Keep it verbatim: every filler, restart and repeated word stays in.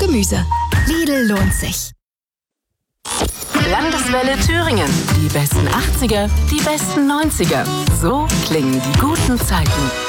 Gemüse. Lidl lohnt sich. Landeswelle Thüringen. Die besten achtziger, die besten neunziger. So klingen die guten Zeiten.